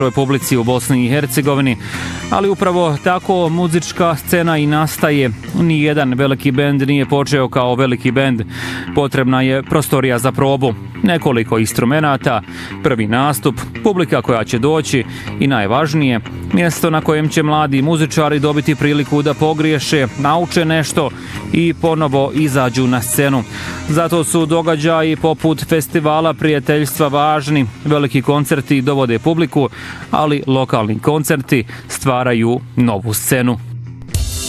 publici u Bosni i Hercegovini, ali upravo tako muzička scena i nastaje. Nijedan veliki bend nije počeo kao veliki bend. Potrebna je prostorija za probu, nekoliko instrumenata, prvi nastup, publika koja će doći i najvažnije, mjesto na kojem će mladi muzičari dobiti priliku da pogriješe, nauče nešto i ponovo izađu na scenu. Zato su događaji poput festivala prijateljstva važni. Veliki koncerti dovode publiku, ali lokalni koncerti stvaraju novu scenu.